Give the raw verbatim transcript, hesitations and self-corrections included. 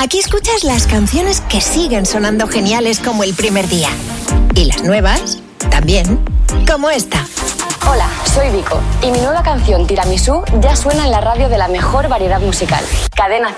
Aquí escuchas las canciones que siguen sonando geniales como el primer día. Y las nuevas, también, como esta. Hola, soy Vico y mi nueva canción Tiramisú ya suena en la radio de la mejor variedad musical. Cadena